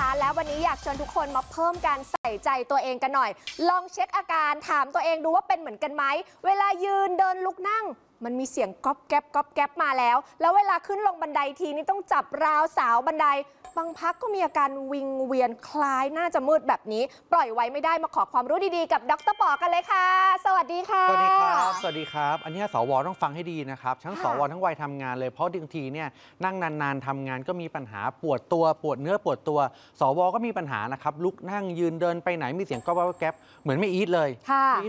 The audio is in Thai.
แล้ววันนี้อยากชวนทุกคนมาเพิ่มการใส่ใจตัวเองกันหน่อยลองเช็คอาการถามตัวเองดูว่าเป็นเหมือนกันไหมเวลายืนเดินลุกนั่งมันมีเสียงก๊อบแก๊บก๊อบแก๊บมาแล้วเวลาขึ้นลงบันไดทีนี่ต้องจับราวสาวบันไดบางพักก็มีอาการวิงเวียนคล้ายน่าจะมืดแบบนี้ปล่อยไว้ไม่ได้มาขอความรู้ดีๆกับดร.ปอกันเลยค่ะสวัสดีค่ะสวัสดีครับสวัสดีครับอันนี้สวต้องฟังให้ดีนะครับทั้งสวทั้งวัยทำงานเลยเพราะบางทีเนี่ยนั่งนานๆทำงานก็มีปัญหาปวดตัวปวดเนื้อปวดตัวสวก็มีปัญหานะครับลุกนั่งยืนเดินไปไหนมีเสียงก๊อบแก๊บเหมือนไม่อีทเลย